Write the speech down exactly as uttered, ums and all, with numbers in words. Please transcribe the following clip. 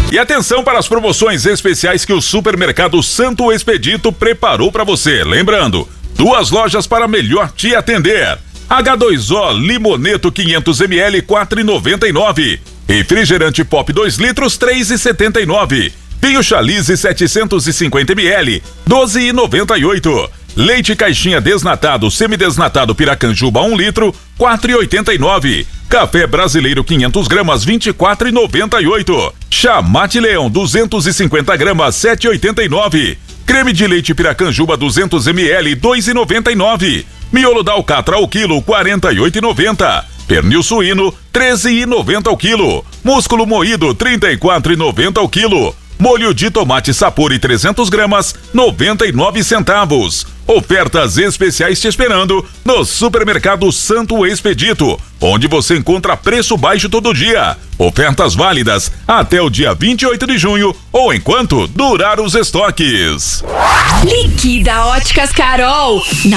E atenção para as promoções especiais que o Supermercado Santo Expedito preparou para você. Lembrando, duas lojas para melhor te atender. H dois O Limoneto quinhentos mililitros, quatro reais e noventa e nove centavos. Refrigerante Pop dois litros, três reais e setenta e nove centavos. Vinho Chalice setecentos e cinquenta mililitros, doze reais e noventa e oito centavos. Leite caixinha desnatado, semidesnatado Piracanjuba um litro, quatro reais e oitenta e nove centavos. Café brasileiro quinhentas gramas, vinte e quatro reais e noventa e oito centavos. Chá Mate Leão duzentas e cinquenta gramas, sete reais e oitenta e nove centavos. Creme de leite Piracanjuba duzentos mililitros, dois reais e noventa e nove centavos. Miolo da Alcatra ao quilo, quarenta e oito reais e noventa centavos. Pernil suíno, treze reais e noventa centavos ao quilo. Músculo moído, trinta e quatro reais e noventa centavos ao quilo. Molho de tomate Sapori trezentas gramas, noventa e nove centavos. Ofertas especiais te esperando no Supermercado Santo Expedito, onde você encontra preço baixo todo dia. Ofertas válidas até o dia vinte e oito de junho ou enquanto durar os estoques. Liquida Óticas Carol. Na